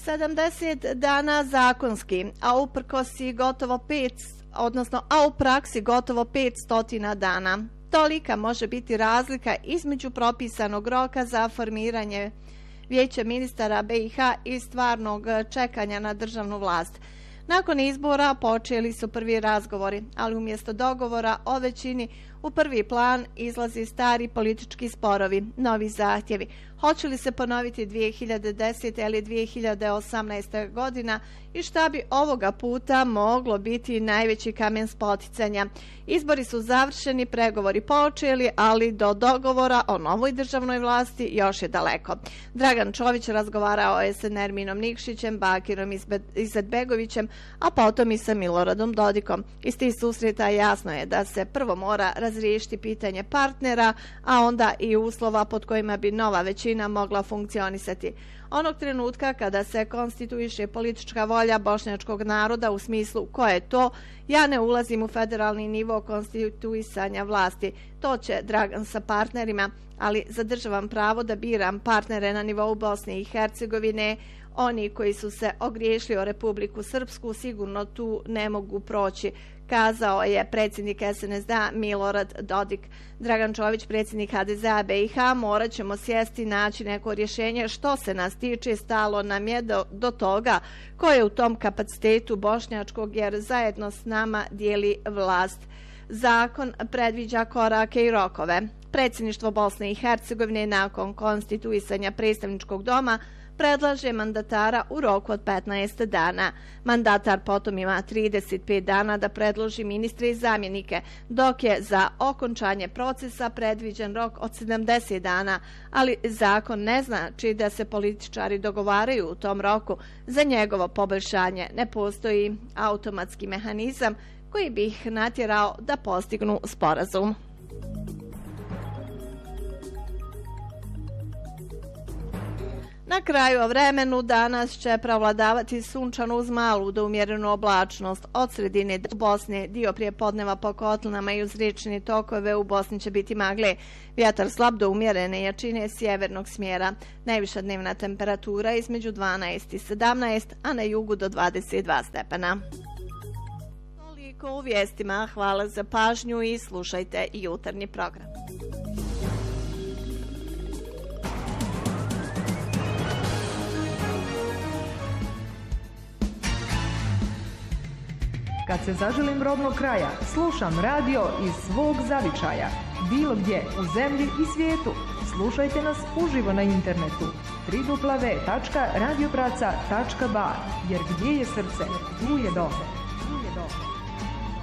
70 dana zakonski, a u praksi gotovo 500 dana. Tolika može biti razlika između propisanog roka za formiranje Vijeća ministara BiH i stvarnog čekanja na državnu vlast. Nakon izbora počeli su prvi razgovori, ali umjesto dogovora o većini u prvi plan izlazi stari politički sporovi, novi zahtjevi. Hoće li se ponoviti 2010. ili 2018. godina i šta bi ovoga puta moglo biti najveći kamen spoticanja? Izbori su završeni, pregovori počeli, ali do dogovora o novoj državnoj vlasti još je daleko. Dragan Čović razgovarao je sa Nerminom Nikšićem, Bakirom Izetbegovićem, a potom i sa Miloradom Dodikom. Iz tih susreta jasno je da se prvo mora razriješiti pitanje partnera, a onda i uslova pod kojima bi nova većina mogla funkcionisati. Onog trenutka kada se konstituiše politička volja bošnjačkog naroda u smislu ko je to, ja ne ulazim u federalni nivo konstituisanja vlasti. To će Dragan sa partnerima, ali zadržavam pravo da biram partnere na nivou Bosne i Hercegovine. Oni koji su se ogriješili o Republiku Srpsku sigurno tu ne mogu proći, kazao je predsjednik SNSD-a Milorad Dodik. Dragan Čović, predsjednik HDZ-a BiH, morat ćemo sjesti i naći neko rješenje što se nas tiče, stalo nam je do toga ko je u tom kapacitetu bošnjačkog jer zajedno s nama dijeli vlast. Zakon predviđa korake i rokove. Predsjedništvo Bosne i Hercegovine nakon konstituisanja predstavničkog doma predlaže mandatara u roku od 15 dana. Mandatar potom ima 35 dana da predloži ministre i zamjenike, dok je za okončanje procesa predviđen rok od 70 dana, ali zakon ne znači da se političari dogovaraju u tom roku. Za njegovo poboljšanje ne postoji automatski mehanizam koji bi ih natjerao da postignu sporazum. Na kraju o vremenu danas će prevladavati sunčano uz malu do umjerenu oblačnost. Od sredine do Bosne dio prijepodneva po kotlinama i uz riječne tokove u Bosni će biti magle. Vjetar slab do umjerene jačine sjevernog smjera. Najviša dnevna temperatura između 12 i 17, a na jugu do 22 stepena. Toliko u vijestima. Hvala za pažnju i slušajte jutarnji program. Kad se zaželim rodnog kraja, slušam radio iz svog zavičaja. Bilo gdje, u zemlji i svijetu. Slušajte nas uživo na internetu. www.radiopraca.ba. Jer gdje je srce, tu je dom.